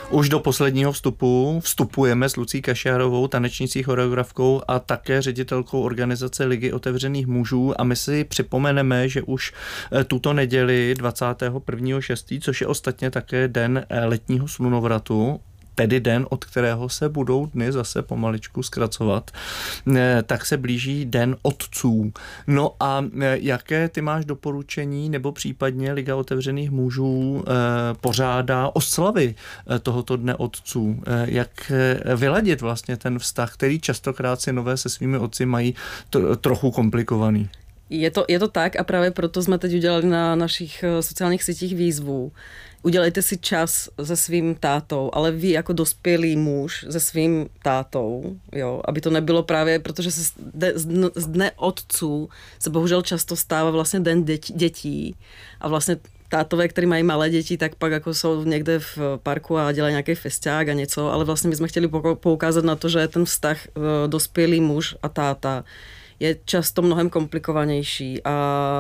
Už do posledního vstupu vstupujeme s Lucí Kašárovou, tanečnicí, choreografkou a také ředitelkou organizace Ligy otevřených mužů a my si připomeneme, že už tuto neděli 21.6., což je ostatně také den letního slunovratu, tedy den, od kterého se budou dny zase pomaličku zkracovat, tak se blíží Den otců. No a jaké ty máš doporučení, nebo případně Liga otevřených mužů pořádá oslavy tohoto Dne otců? Jak vyladit vlastně ten vztah, který častokrát synové se svými otci mají trochu komplikovaný? Je to tak a právě proto jsme teď udělali na našich sociálních sítích výzvu. Udělejte si čas se svým tátou, ale vy jako dospělý muž se svým tátou, jo, aby to nebylo právě, protože se z dne otců se bohužel často stává vlastně den dětí a vlastně tátové, který mají malé děti, tak pak jako jsou někde v parku a dělají nějaký festiák a něco, ale vlastně my jsme chtěli poukázat na to, že ten vztah dospělý muž a táta je často mnohem komplikovanější a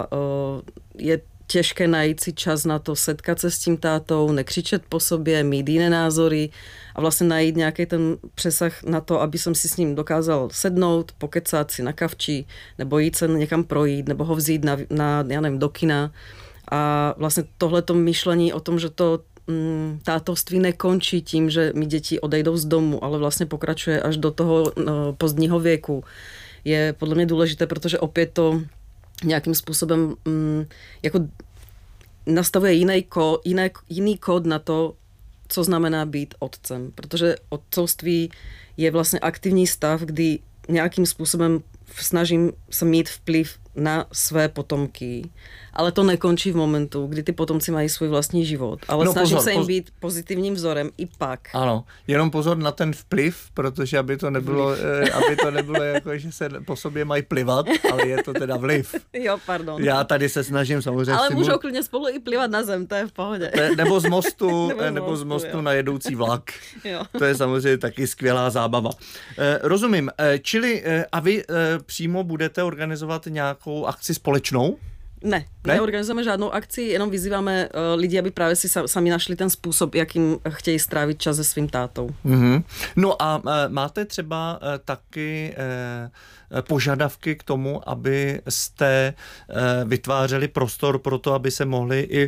je těžké najít si čas na to, setkat se s tím tátou, nekřičet po sobě, mít jiné názory a vlastně najít nějaký ten přesah na to, aby jsem si s ním dokázal sednout, pokecat si na kavči, nebo jít se někam projít, nebo ho vzít na já nevím, do kina. A vlastně tohleto myšlení o tom, že to tátovství nekončí tím, že mi děti odejdou z domu, ale vlastně pokračuje až do toho pozdního věku, je podle mě důležité, protože opět to nějakým způsobem jako nastavuje jiný kód na to, co znamená být otcem. Protože otcovství je vlastně aktivní stav, kdy nějakým způsobem snažím se mít vplyv na své potomky, ale to nekončí v momentu, kdy ty potomci mají svůj vlastní život. Ale snažím se jim být pozitivním vzorem i pak. Ano, jenom pozor na ten vplyv, protože aby to nebylo jako, že se po sobě mají plivat, ale je to teda vliv. Jo, pardon. Já tady se snažím samozřejmě... Ale můžou klidně spolu i plivat na zem, to je v pohodě. Nebo z mostu na jedoucí vlak. Jo. To je samozřejmě taky skvělá zábava. Rozumím. Čili a vy přímo budete organizovat nějakou akci společnou? Ne, neorganizujeme žádnou akci, jenom vyzýváme lidi, aby právě si sami našli ten způsob, jakým chtějí strávit čas se svým tátou. Mm-hmm. No a máte třeba taky požadavky k tomu, aby jste vytvářeli prostor pro to, aby se mohli i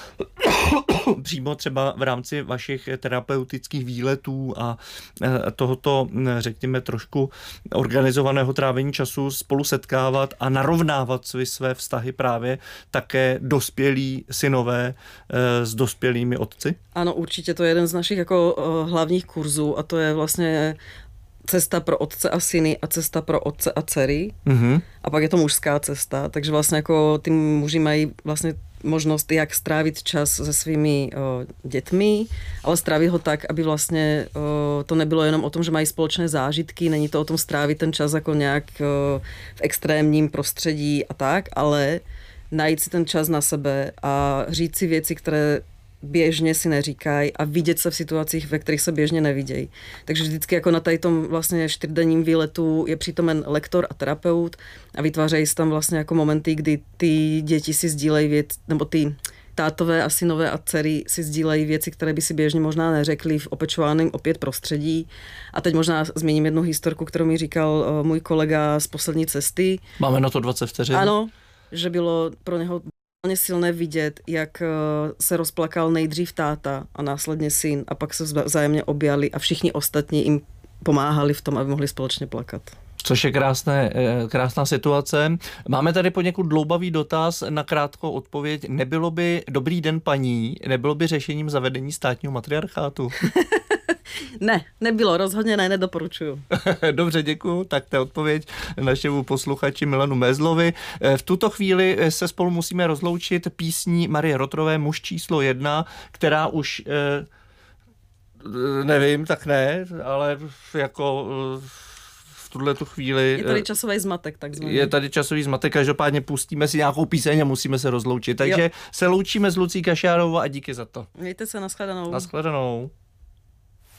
přímo třeba v rámci vašich terapeutických výletů a tohoto, řekněme, trošku organizovaného trávení času spolu setkávat a narovnávat své vztahy právě také dospělí synové s dospělými otci? Ano, určitě, to je jeden z našich jako hlavních kurzů a to je vlastně cesta pro otce a syny a cesta pro otce a dcery. Mm-hmm. A pak je to mužská cesta, takže vlastně jako ty muži mají vlastně možnost, jak strávit čas se svými dětmi, ale strávit ho tak, aby vlastně to nebylo jenom o tom, že mají společné zážitky, není to o tom strávit ten čas jako nějak v extrémním prostředí a tak, ale najít si ten čas na sebe a říct si věci, které běžně si neříkají a vidět se v situacích, ve kterých se běžně nevidějí. Takže vždycky jako na tom vlastně 4denním výletu je přítomen lektor a terapeut a vytvářejí se tam vlastně jako momenty, kdy ty děti si sdílejí věci, nebo ty tátové a synové a dcery si sdílejí věci, které by si běžně možná neřekli v opečovaném opět prostředí. A teď možná zmíním jednu historku, kterou mi říkal můj kolega z poslední cesty. Máme na to 20 vteřin. Ano, že bylo pro něho silné vidět, jak se rozplakal nejdřív táta a následně syn a pak se vzájemně objali a všichni ostatní jim pomáhali v tom, aby mohli společně plakat. Což je krásná situace. Máme tady poněkud dloubavý dotaz na krátkou odpověď. Nebylo by dobrý den paní, nebylo by řešením zavedení státního matriarchátu? Ne, nebylo, rozhodně nedoporučuju. Dobře, děkuju. Tak to je odpověď našemu posluchači Milanu Mézlovi. V tuto chvíli se spolu musíme rozloučit písní Marie Rotrové Muž číslo 1, která už nevím, tak ne, ale jako v tuhletu chvíli... Je tady časový zmatek, takzvaný. Je tady časový zmatek, každopádně pustíme si nějakou píseň a musíme se rozloučit. Takže se loučíme s Lucí Kašárovou a díky za to. Mějte se, nashledanou. Nashledanou.